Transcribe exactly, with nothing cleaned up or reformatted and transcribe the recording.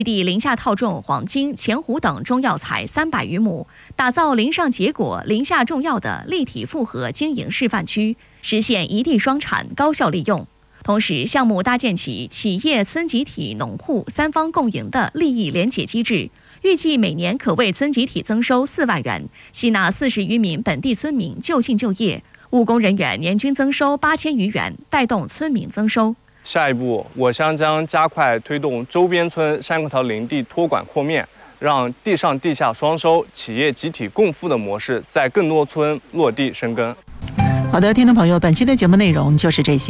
地林下套种黄金、前湖等中药材三百余亩，打造林上结果、林下种药的立体复合经营示范区，实现一地双产、高效利用。同时，项目搭建起企业、村集体、农户三方共赢的利益联结机制，预计每年可为村集体增收四万元，吸纳四十余名本地村民就近就业，务工人员年均增收八千余元，带动村民增收。 下一步，我乡将加快推动周边村山核桃林地托管扩面，让地上地下双收、企业集体共富的模式在更多村落地生根。 好的，听众朋友，本期的节目内容就是这些。